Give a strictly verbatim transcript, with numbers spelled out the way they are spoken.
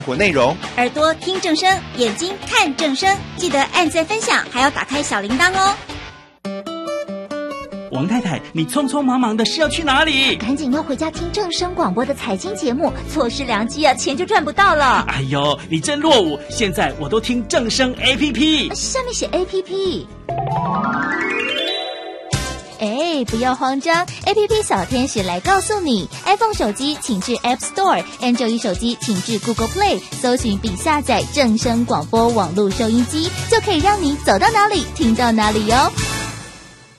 活内容， 耳朵听正声，眼睛看正声，记得按赞分享，还要打开小铃铛哦。 王太太，你匆匆忙忙的是要去哪里？ 赶紧要回家听正声广播的财经节目，错失良机啊，钱就赚不到了。 哎呦，你真落伍！现在我都听正声 A P P， 下面写 A P P。哎，不要慌张 ，A P P 小天使来告诉你 ，iPhone 手机请至 App Store，Android 手机请至 Google Play， 搜寻并下载正声广播网络收音机，就可以让你走到哪里听到哪里哟。